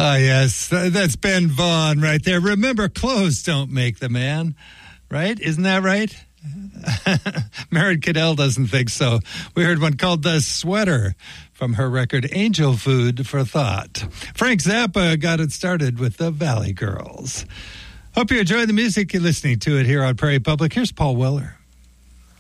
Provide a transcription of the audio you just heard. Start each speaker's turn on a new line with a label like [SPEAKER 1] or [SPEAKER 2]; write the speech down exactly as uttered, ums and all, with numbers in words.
[SPEAKER 1] Oh, yes. That's Ben Vaughn right there. Remember, clothes don't make the man, right? Isn't that right? Maren Cadell doesn't think so. We heard one called The Sweater from her record Angel Food for Thought. Frank Zappa got it started with the Valley Girls. Hope you enjoy the music. You're listening to it here on Prairie Public. Here's Paul Weller.